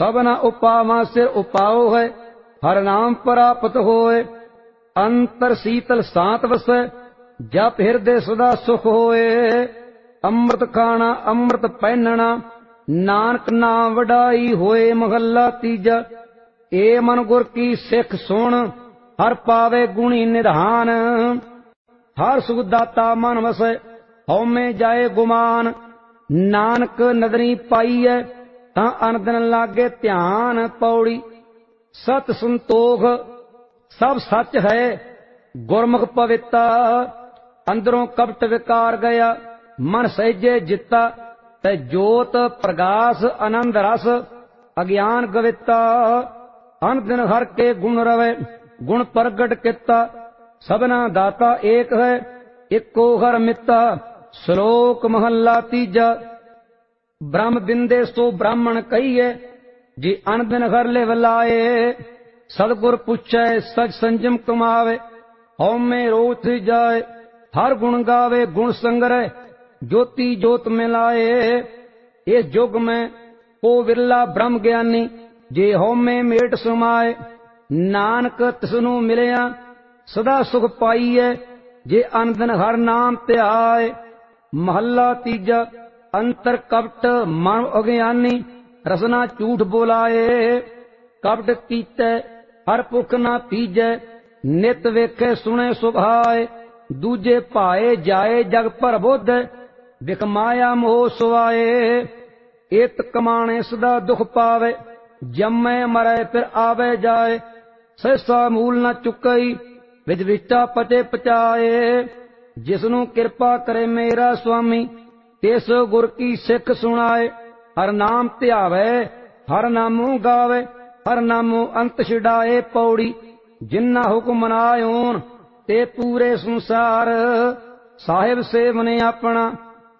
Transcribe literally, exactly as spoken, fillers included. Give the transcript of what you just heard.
सबना उपावा सिर उपाओ है, हर नाम प्राप्त होए। अंतर शीतल सांत वसै, जप हृदय सदा सुख होए। अमृत खाना अमृत पहनना, नानक नाम वडाई होए। महला तीजा। ए मन गुर की सिख सुन, हर पावे गुणी निधान। हर सुख दाता मन वसै, हौमे जाए गुमान। नानक नदरी पाईऐ, तां अनदिन लागे ध्यान। पौड़ी। सत संतोख सब सच है, गुरमुख पविता। अंदरों कपट विकार गया, मन सहजे जिता। तै जोत प्रकाश आनंद रस, अज्ञान गविता। अनदिन हर के गुण रवे, गुण प्रगट किता। सबना दाता एक है, इको हर मिता। श्लोक महला तीजा। ब्रह्म बिंदे सो ब्राह्मण कहिए, जी अनदिन घर ले वलाए। सदगुर पूछे सच संजम कमावे, हौमे रोथ जाए। हर गुण गावे गुण संग्रह, ज्योति ज्योत मिलाए। इस युग में को विरला ब्रह्म ज्ञानी, जे हौमे मेट समाए। नानक तिसनु मिलिया सदा सुख पाईए, जे अनदिन हर नाम ध्याए। महला तीजा। अंतर कपट मन अज्ञानी, रसना झूठ बोलाए। कपट कीते हर भुख ना तीजै, नित वेखे सुने सुभाए। दूजे भाए जाए जग भर बुध, बिख माया मोह सुआए। इत कमाणे सदा दुख पावे, जम्मे मरै फिर आवे जाए। सहसा मूल न चुकई, विच विष्टा पचे पचाए। जिसनु कृपा करे मेरा स्वामी, तिस गुर की सिख सुनाए। हर नाम ध्यावे हर नामो गावे, हर नामो अंत छिड़ाए। पौड़ी। जिन्ना हुक्म मनायोन ते पूरे संसार, साहिब सेवने अपना